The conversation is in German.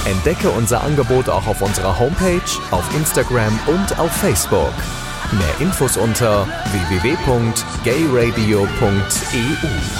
Entdecke unser Angebot auch auf unserer Homepage, auf Instagram und auf Facebook. Mehr Infos unter www.gayradio.eu.